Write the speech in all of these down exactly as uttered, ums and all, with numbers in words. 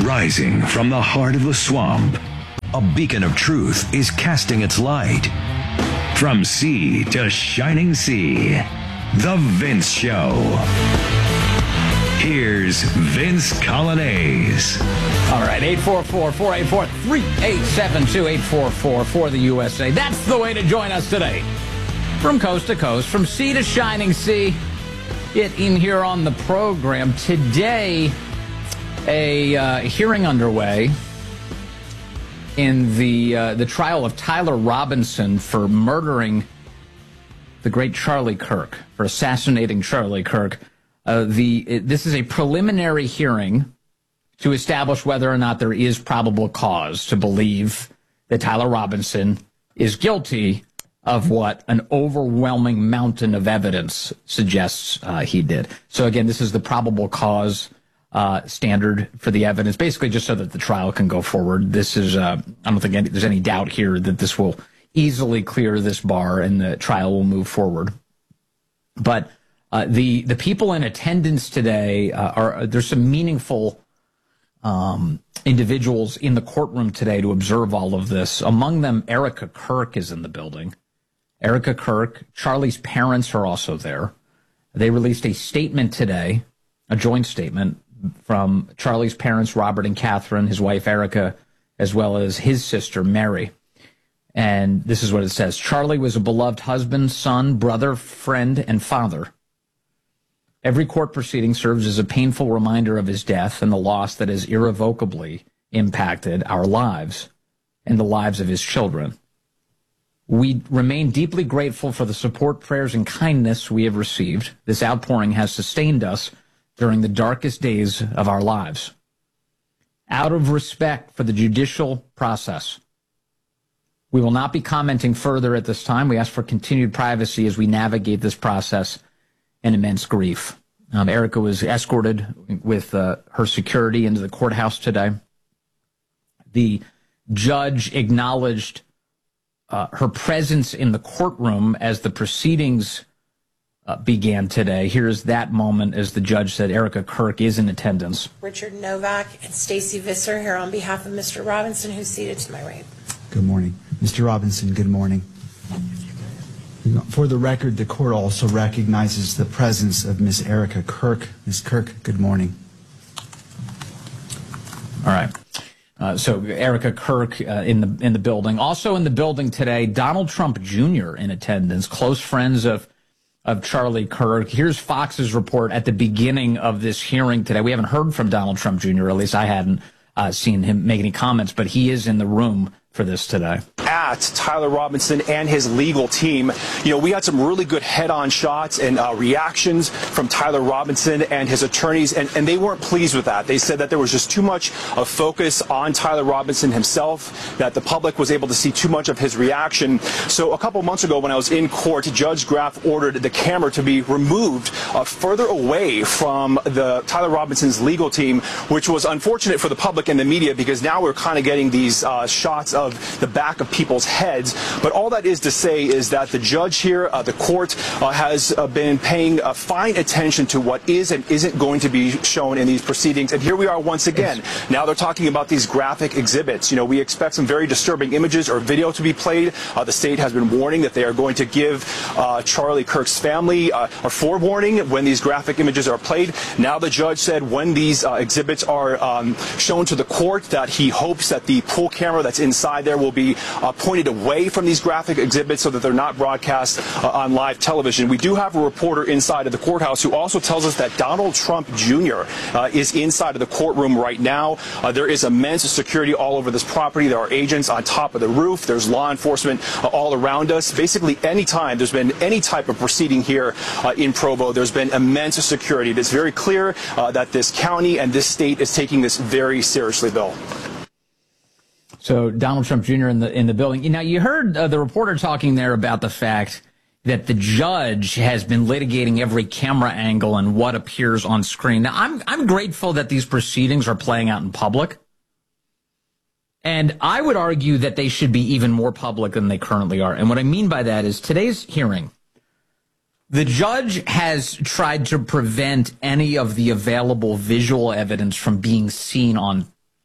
Rising from the heart of the swamp, a beacon of truth is casting its light. From sea to shining sea, The Vince Show. Here's Vince Coglianese. All right, eight four four, four eight four, three eight seven two, eight four four for the U S A. That's the way to join us today. From coast to coast, from sea to shining sea, get in here on the program. Today, a uh, hearing underway in the uh, the trial of Tyler Robinson for murdering the great Charlie Kirk, for assassinating Charlie Kirk. Uh, the it, this is a preliminary hearing to establish whether or not there is probable cause to believe that Tyler Robinson is guilty of what an overwhelming mountain of evidence suggests uh, he did. So again, this is the probable cause uh, standard for the evidence, basically just so that the trial can go forward. This is, uh, I don't think any, there's any doubt here that this will easily clear this bar and the trial will move forward. But uh, the the people in attendance today uh, are there's some meaningful um, individuals in the courtroom today to observe all of this. Among them, Erica Kirk is in the building. Erica Kirk, Charlie's parents are also there. They released a statement today, a joint statement from Charlie's parents, Robert and Catherine, his wife Erica, as well as his sister Mary. And this is what it says. Charlie was a beloved husband, son, brother, friend, and father. Every court proceeding serves as a painful reminder of his death and the loss that has irrevocably impacted our lives and the lives of his children. We remain deeply grateful for the support, prayers, and kindness we have received. This outpouring has sustained us during the darkest days of our lives. Out of respect for the judicial process, we will not be commenting further at this time. We ask for continued privacy as we navigate this process and immense grief. Um, Erica was escorted with uh, her security into the courthouse today. The judge acknowledged Uh, her presence in the courtroom as the proceedings uh, began today. Here's that moment as the judge said Erica Kirk is in attendance. Richard Novak and Stacy Visser here on behalf of Mister Robinson, who's seated to my right. Good morning. Mister Robinson, good morning. For the record, the court also recognizes the presence of Miss Erica Kirk. Miss Kirk, good morning. All right. Uh, so Erica Kirk uh, in the in the building. Also in the building today, Donald Trump Junior in attendance, close friends of of Charlie Kirk. Here's Fox's report at the beginning of this hearing today. We haven't heard from Donald Trump Junior, at least I hadn't uh, seen him make any comments, but he is in the room for this today. At Tyler Robinson and his legal team, you know, we had some really good head-on shots and uh, reactions from Tyler Robinson and his attorneys, and, and they weren't pleased with that. They said that there was just too much of focus on Tyler Robinson himself, that the public was able to see too much of his reaction. So a couple months ago when I was in court, Judge Graff ordered the camera to be removed uh, further away from the Tyler Robinson's legal team, which was unfortunate for the public and the media because now we're kind of getting these uh, shots of the back of people's heads. But all that is to say is that the judge here, uh, the court, uh, has uh, been paying uh, fine attention to what is and isn't going to be shown in these proceedings. And here we are once again. Now they're talking about these graphic exhibits. You know, we expect some very disturbing images or video to be played. Uh, the state has been warning that they are going to give uh, Charlie Kirk's family uh, a forewarning when these graphic images are played. Now the judge said when these uh, exhibits are um, shown to the court that he hopes that the pool camera that's inside there will be uh, pointed away from these graphic exhibits so that they're not broadcast uh, on live television. We do have a reporter inside of the courthouse who also tells us that Donald Trump Junior Uh, is inside of the courtroom right now. Uh, there is immense security all over this property. There are agents on top of the roof. There's law enforcement uh, all around us. Basically, any time there's been any type of proceeding here uh, in Provo, there's been immense security. It's very clear uh, that this county and this state is taking this very seriously, Bill. So Donald Trump Junior in the in the building. Now, you heard uh, the reporter talking there about the fact that the judge has been litigating every camera angle and what appears on screen. Now, I'm I'm grateful that these proceedings are playing out in public. And I would argue that they should be even more public than they currently are. And what I mean by that is today's hearing, the judge has tried to prevent any of the available visual evidence from being seen on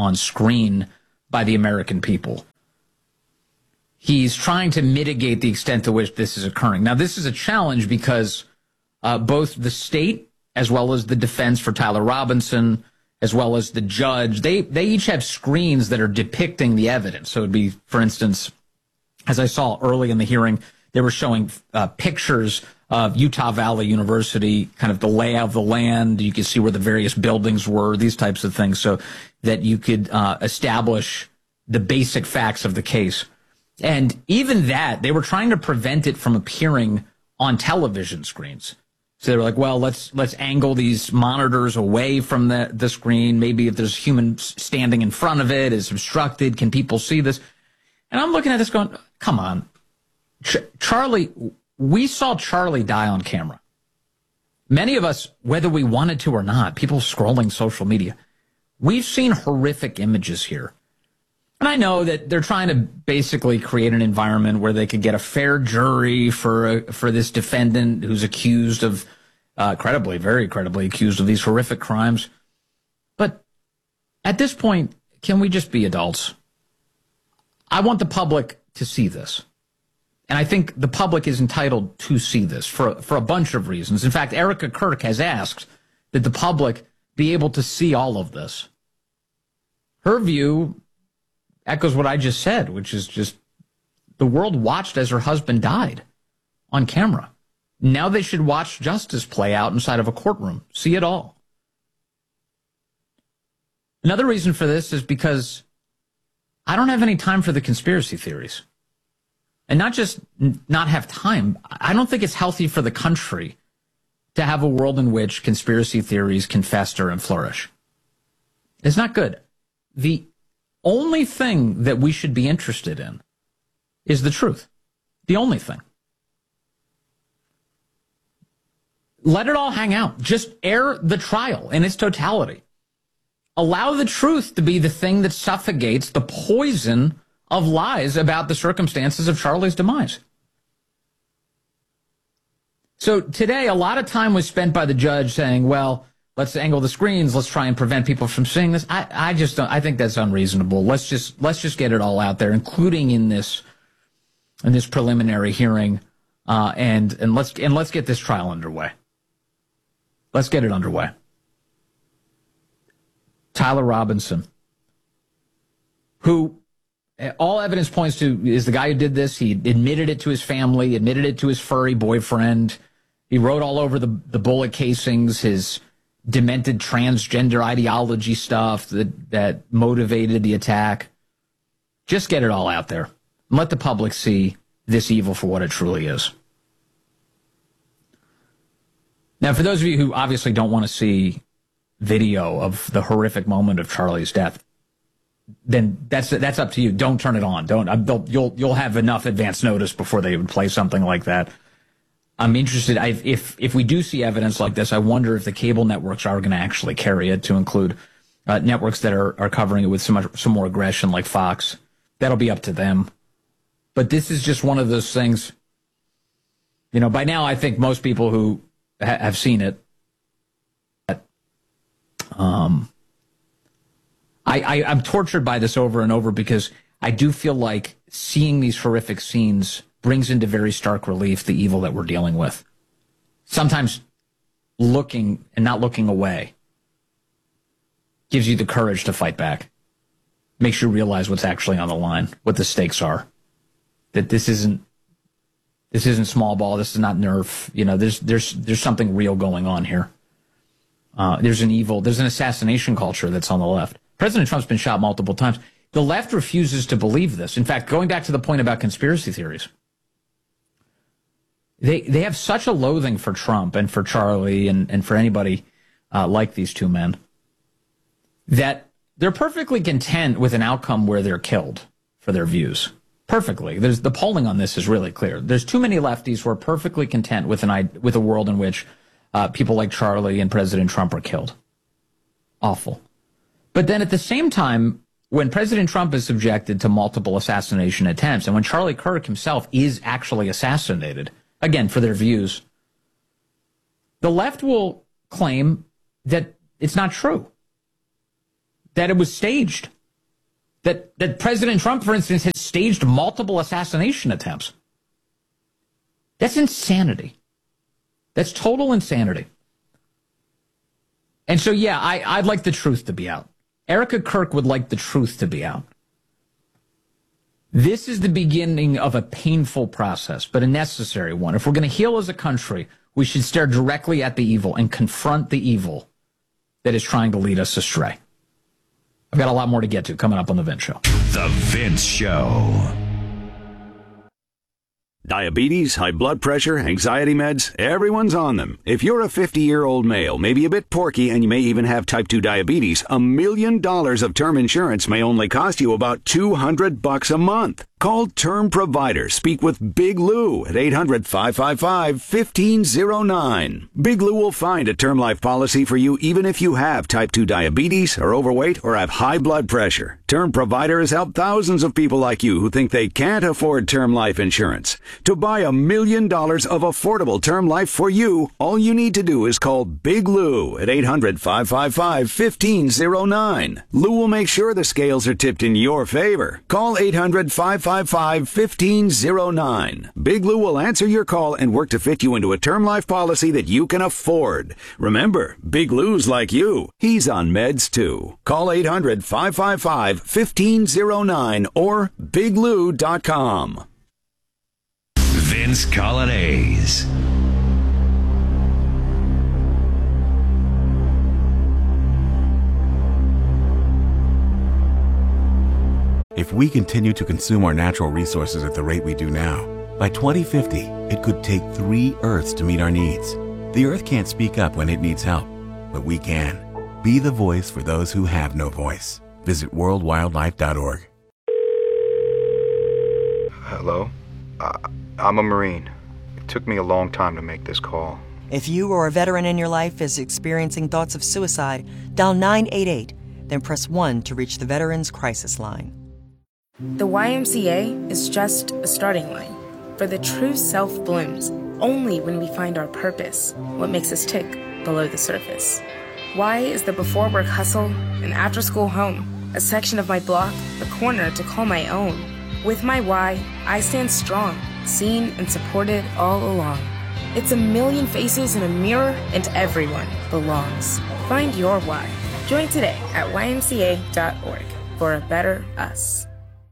on screen by the American people. He's trying to mitigate the extent to which this is occurring. Now, this is a challenge because uh, both the state as well as the defense for Tyler Robinson, as well as the judge, they, they each have screens that are depicting the evidence. So it would be, for instance, as I saw early in the hearing, they were showing uh, pictures of Utah Valley University, kind of the layout of the land. You could see where the various buildings were, these types of things, so that you could uh, establish the basic facts of the case. And even that, they were trying to prevent it from appearing on television screens. So they were like, well, let's let's angle these monitors away from the, the screen. Maybe if there's humans standing in front of it, it's obstructed. Can people see this? And I'm looking at this going, come on. Ch- Charlie, we saw Charlie die on camera. Many of us, whether we wanted to or not, people scrolling social media, we've seen horrific images here. And I know that they're trying to basically create an environment where they could get a fair jury for a, for this defendant who's accused of, uh, credibly, very credibly accused of these horrific crimes. But at this point, can we just be adults? I want the public to see this. And I think the public is entitled to see this for, for a bunch of reasons. In fact, Erica Kirk has asked that the public be able to see all of this. Her view echoes what I just said, which is just the world watched as her husband died on camera. Now they should watch justice play out inside of a courtroom, see it all. Another reason for this is because I don't have any time for the conspiracy theories. And not just n- not have time. I don't think it's healthy for the country to have a world in which conspiracy theories can fester and flourish. It's not good. The only thing that we should be interested in is the truth. The only thing. Let it all hang out. Just air the trial in its totality. Allow the truth to be the thing that suffocates the poison of lies about the circumstances of Charlie's demise. So today, a lot of time was spent by the judge saying, well, let's angle the screens. Let's try and prevent people from seeing this. I, I just don't, I think that's unreasonable. Let's just, let's just get it all out there, including in this, in this preliminary hearing. Uh, and, and let's, and let's get this trial underway. Let's get it underway. Tyler Robinson, who all evidence points to is the guy who did this. He admitted it to his family, admitted it to his furry boyfriend. He wrote all over the, the bullet casings, his demented transgender ideology stuff that, that motivated the attack. Just get it all out there and let the public see this evil for what it truly is. Now, for those of you who obviously don't want to see video of the horrific moment of Charlie's death, then that's that's up to you. Don't turn it on. Don't. You'll you'll have enough advance notice before they would play something like that. I'm interested. I, if if we do see evidence like this, I wonder if the cable networks are going to actually carry it to include uh, networks that are, are covering it with some some more aggression, like Fox. That'll be up to them. But this is just one of those things. You know, by now I think most people who ha- have seen it. Um. I, I, I'm tortured by this over and over because I do feel like seeing these horrific scenes brings into very stark relief the evil that we're dealing with. Sometimes looking and not looking away gives you the courage to fight back. Makes you realize what's actually on the line, what the stakes are. That this isn't this isn't small ball. This is not Nerf. You know, there's there's there's something real going on here. Uh, there's an evil, there's an assassination culture that's on the left. President Trump's been shot multiple times. The left refuses to believe this. In fact, going back to the point about conspiracy theories, they they have such a loathing for Trump and for Charlie and, and for anybody uh, like these two men that they're perfectly content with an outcome where they're killed for their views. Perfectly. There's, the polling on this is really clear. There's too many lefties who are perfectly content with an with a world in which uh, people like Charlie and President Trump are killed. Awful. But then at the same time, when President Trump is subjected to multiple assassination attempts, and when Charlie Kirk himself is actually assassinated, again, for their views, the left will claim that it's not true. that it was staged. That, that President Trump, for instance, has staged multiple assassination attempts. That's insanity. That's total insanity. And so, yeah, I, I'd like the truth to be out. Erica Kirk would like the truth to be out. This is the beginning of a painful process, but a necessary one. If we're going to heal as a country, we should stare directly at the evil and confront the evil that is trying to lead us astray. I've got a lot more to get to coming up on The Vince Show. The Vince Show. Diabetes, high blood pressure, anxiety meds, everyone's on them. If you're a fifty-year-old male, maybe a bit porky, and you may even have type two diabetes, a million dollars of term insurance may only cost you about two hundred bucks a month. Call Term Provider. Speak with Big Lou at eight hundred, five five five, one five zero nine. Big Lou will find a term life policy for you even if you have type two diabetes, are overweight, or have high blood pressure. Term Provider has helped thousands of people like you who think they can't afford term life insurance. To buy a million dollars of affordable term life for you, all you need to do is call Big Lou at eight hundred, five five five, one five zero nine. Lou will make sure the scales are tipped in your favor. Call eight hundred, five five five, one five zero nine. Big Lou will answer your call and work to fit you into a term life policy that you can afford. Remember, Big Lou's like you. He's on meds too. Call eight hundred, five five five, one five zero nine or big lou dot com. Vince Colonnese. If we continue to consume our natural resources at the rate we do now, by twenty fifty, it could take three Earths to meet our needs. The Earth can't speak up when it needs help, but we can. Be the voice for those who have no voice. Visit world wildlife dot org. Hello? Uh, I'm a Marine. It took me a long time to make this call. If you or a veteran in your life is experiencing thoughts of suicide, dial nine eight eight, then press one to reach the Veterans Crisis Line. The Y M C A is just a starting line, for the true self blooms only when we find our purpose, what makes us tick below the surface. Y is the before work hustle, an after school home, a section of my block, a corner to call my own. With my Y, I stand strong, seen and supported all along. It's a million faces in a mirror, and everyone belongs. Find your Y. Join today at Y M C A dot org for a better us.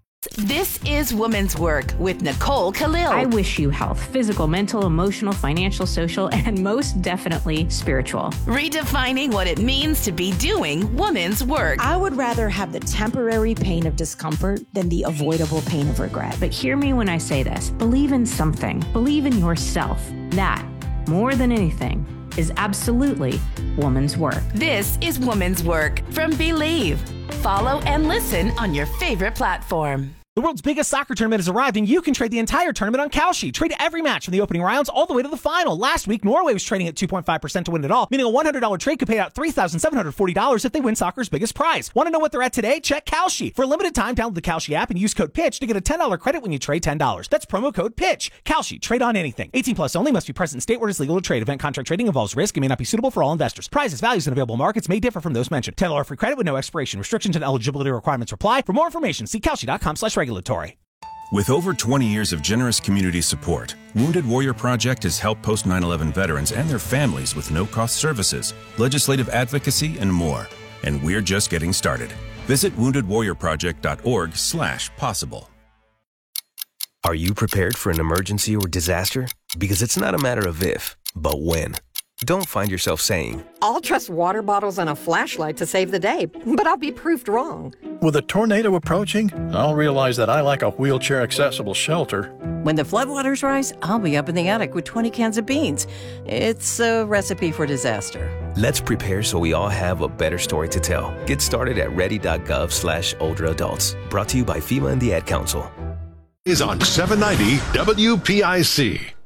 This is Women's Work with Nicole Khalil. I wish you health, physical, mental, emotional, financial, social, and most definitely spiritual. Redefining what it means to be doing women's work. I would rather have the temporary pain of discomfort than the avoidable pain of regret. But hear me when I say this. Believe in something. Believe in yourself. That, more than anything, is absolutely woman's work. This is Woman's Work from Believe. Follow and listen on your favorite platform. The world's biggest soccer tournament has arrived, and you can trade the entire tournament on Kalshi. Trade every match from the opening rounds all the way to the final. Last week, Norway was trading at two point five percent to win it all, meaning a one hundred dollars trade could pay out three thousand seven hundred forty dollars if they win soccer's biggest prize. Want to know what they're at today? Check Kalshi. For a limited time, download the Kalshi app and use code PITCH to get a ten dollars credit when you trade ten dollars. That's promo code PITCH. Kalshi. Trade on anything. eighteen plus only. Must be present in state where it is legal to trade. Event contract trading involves risk and may not be suitable for all investors. Prizes, values, and available markets may differ from those mentioned. ten dollars free credit with no expiration. Restrictions and eligibility requirements apply. For more information, see kalshi dot com slash regulatory. With over twenty years of generous community support, Wounded Warrior Project has helped post nine eleven veterans and their families with no-cost services, legislative advocacy, and more. And we're just getting started. Visit wounded warrior project dot org slash possible. Are you prepared for an emergency or disaster? Because it's not a matter of if, but when. Don't find yourself saying, I'll trust water bottles and a flashlight to save the day, but I'll be proved wrong. With a tornado approaching, I'll realize that I lack a wheelchair-accessible shelter. When the floodwaters rise, I'll be up in the attic with twenty cans of beans. It's a recipe for disaster. Let's prepare so we all have a better story to tell. Get started at ready.gov slash older adults. Brought to you by FEMA and the Ad Council. Is on seven ninety W P I C.